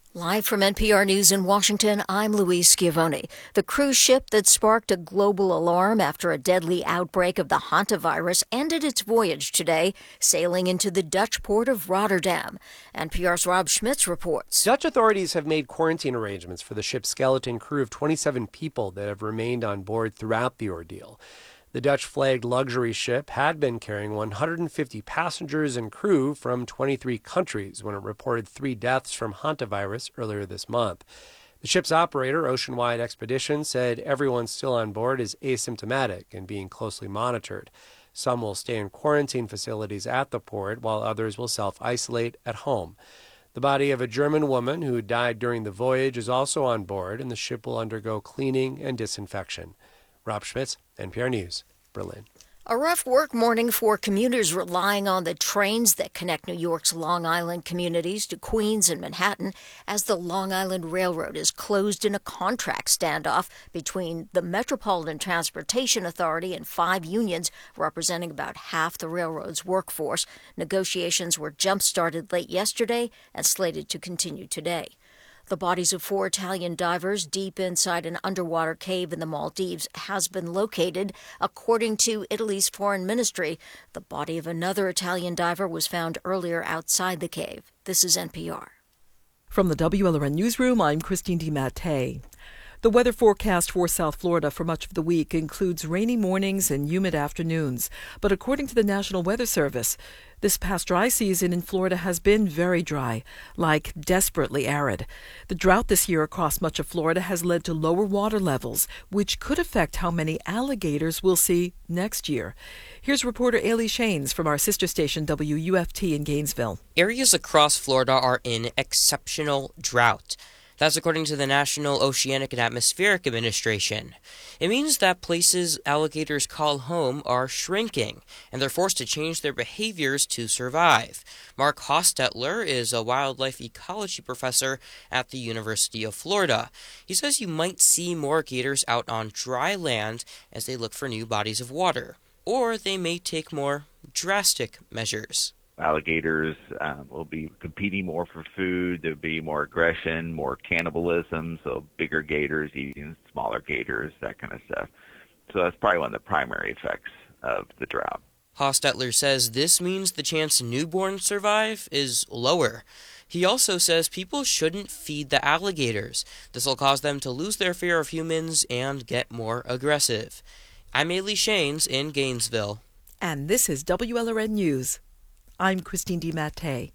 Live from NPR News in Washington, I'm Louise Schiavone. The cruise ship that sparked a global alarm after a deadly outbreak of the hantavirus ended its voyage today, sailing into the Dutch port of Rotterdam. NPR's Rob Schmitz reports. Dutch authorities have made quarantine arrangements for the ship's skeleton crew of 27 people that have remained on board throughout the ordeal. The Dutch-flagged luxury ship had been carrying 150 passengers and crew from 23 countries when it reported 3 deaths from hantavirus earlier this month. The ship's operator, Oceanwide Expedition, said everyone still on board is asymptomatic and being closely monitored. Some will stay in quarantine facilities at the port, while others will self-isolate at home. The body of a German woman who died during the voyage is also on board, and the ship will undergo cleaning and disinfection. Rob Schmitz, NPR News, Berlin. A rough work morning for commuters relying on the trains that connect New York's Long Island communities to Queens and Manhattan as the Long Island Railroad is closed in a contract standoff between the Metropolitan Transportation Authority and 5 unions representing about half the railroad's workforce. Negotiations were jump-started late yesterday and slated to continue today. The bodies of 4 Italian divers deep inside an underwater cave in the Maldives has been located. According to Italy's foreign ministry, the body of another Italian diver was found earlier outside the cave. This is NPR. From the WLRN Newsroom, I'm Christine DiMattei. The weather forecast for South Florida for much of the week includes rainy mornings and humid afternoons. But according to the National Weather Service, this past dry season in Florida has been very dry, like desperately arid. The drought this year across much of Florida has led to lower water levels, which could affect how many alligators we'll see next year. Here's reporter Ailey Shanes from our sister station WUFT in Gainesville. Areas across Florida are in exceptional drought. That's according to the National Oceanic and Atmospheric Administration. It means that places alligators call home are shrinking, and they're forced to change their behaviors to survive. Mark Hostetler is a wildlife ecology professor at the University of Florida. He says you might see more gators out on dry land as they look for new bodies of water, or they may take more drastic measures. Alligators will be competing more for food. There'll be more aggression, more cannibalism, so bigger gators eating smaller gators, that kind of stuff. So that's probably one of the primary effects of the drought. Hostetler says this means the chance newborns survive is lower. He also says people shouldn't feed the alligators. This will cause them to lose their fear of humans and get more aggressive. I'm Ailey Shanes in Gainesville. And this is WLRN News. I'm Christine DiMattei.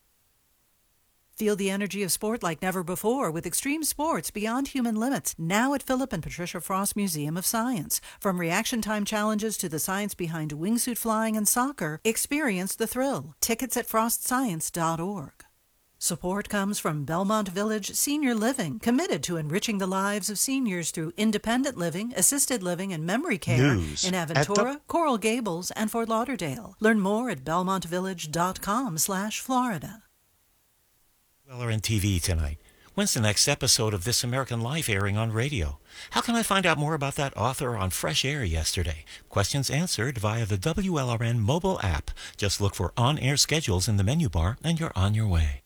Feel the energy of sport like never before with extreme sports beyond human limits, now at Philip and Patricia Frost Museum of Science. From reaction time challenges to the science behind wingsuit flying and soccer, experience the thrill. Tickets at frostscience.org. Support comes from Belmont Village Senior Living, committed to enriching the lives of seniors through independent living, assisted living, and memory care in Aventura, Coral Gables, and Fort Lauderdale. Learn more at belmontvillage.com/Florida. WLRN TV tonight. When's the next episode of This American Life airing on radio? How can I find out more about that author on Fresh Air yesterday? Questions answered via the WLRN mobile app. Just look for on-air schedules in the menu bar and you're on your way.